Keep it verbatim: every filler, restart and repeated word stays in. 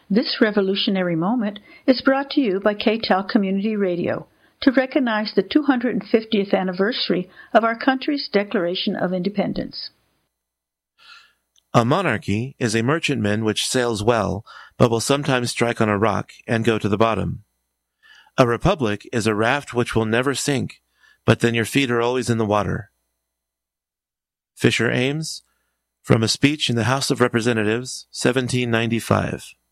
This revolutionary moment is brought to you by K T E L Community Radio to recognize the two hundred fiftieth anniversary of our country's Declaration of Independence. A monarchy is a merchantman which sails well, but will sometimes strike on a rock and go to the bottom. A republic is a raft which will never sink, but then your feet are always in the water. Fisher Ames, from a speech in the House of Representatives, seventeen ninety-five.